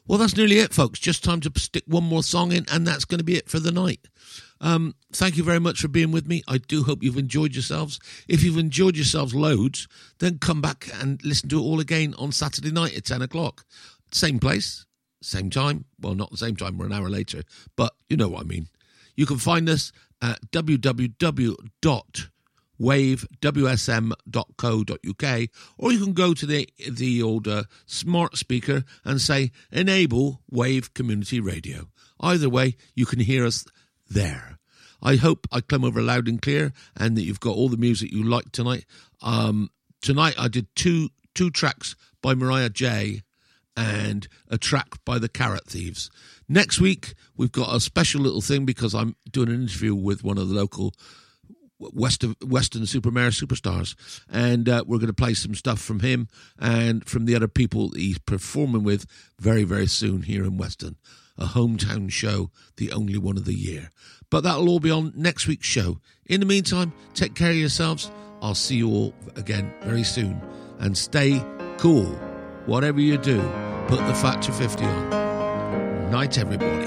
Well, that's nearly it, folks. Just time to stick one more song in, and that's going to be it for the night. Thank you very much for being with me. I do hope you've enjoyed yourselves. If you've enjoyed yourselves loads, then come back and listen to it all again on Saturday night at 10 o'clock. Same place, same time. Well, not the same time, we're an hour later, but you know what I mean. You can find us at www.wavewsm.co.uk, or you can go to the old smart speaker and say, enable Wave Community Radio. Either way, you can hear us there. I hope I come over loud and clear and that you've got all the music you like tonight. Tonight I did two tracks by Mariah J. and a track by the Carrot Thieves. Next week, we've got a special little thing because I'm doing an interview with one of the local Western Supermare superstars, and we're going to play some stuff from him and from the other people he's performing with very, very soon here in Weston. A hometown show, the only one of the year. But that'll all be on next week's show. In the meantime, take care of yourselves. I'll see you all again very soon. And stay cool. Whatever you do, put the Factor 50 on. Night, everybody.